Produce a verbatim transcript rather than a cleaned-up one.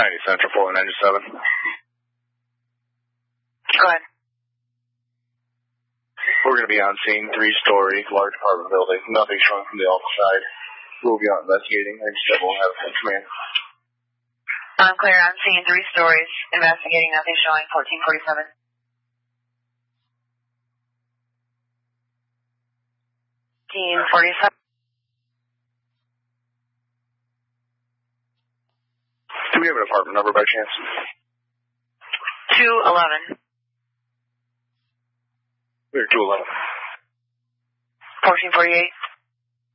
ninety Central, four ninety-seven. Go ahead. We're going to be on scene, three-story, large apartment building. Nothing showing from the outside. We'll be out investigating. I just will have some command. I'm clear on scene, three stories. Investigating, nothing showing, fourteen forty-seven. fourteen forty-seven. Do we have an apartment number by chance? two eleven. We're two eleven. fourteen forty-eight.